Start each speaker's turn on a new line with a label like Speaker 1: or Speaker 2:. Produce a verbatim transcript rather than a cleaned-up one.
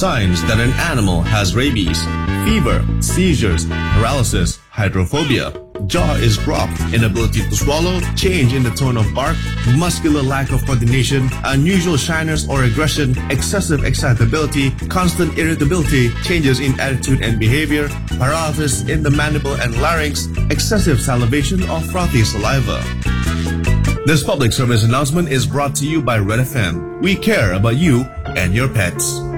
Speaker 1: signs that an animal has rabies: fever, seizures, paralysis, hydrophobia. Jaw is dropped, inability to swallow, change in the tone of bark, muscular lack of coordination, unusual shyness or aggression, excessive excitability, constant irritability, changes in attitude and behavior, paralysis in the mandible and larynx, excessive salivation or frothy saliva. This public service announcement is brought to you by Red F M. We care about you and your pets.